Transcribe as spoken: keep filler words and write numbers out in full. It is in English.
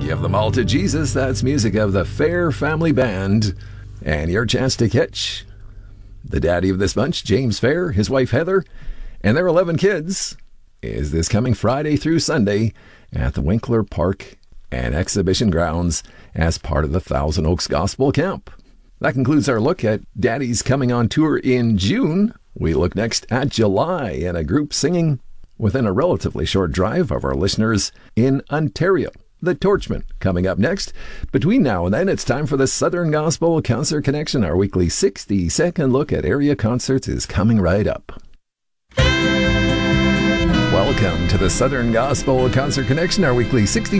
Give them all to Jesus. That's music of the Fair Family Band. And your chance to catch the daddy of this bunch, James Fair, his wife Heather, and their eleven kids, is this coming Friday through Sunday at the Winkler Park and Exhibition Grounds as part of the Thousand Oaks Gospel Camp. That concludes our look at daddies coming on tour in June. We look next at July and a group singing within a relatively short drive of our listeners in Ontario. The Torchmen coming up next. Between now and then, it's time for the Southern Gospel Concert Connection. Our weekly sixty-second look at area concerts is coming right up. Welcome to the Southern Gospel Concert Connection, our weekly sixty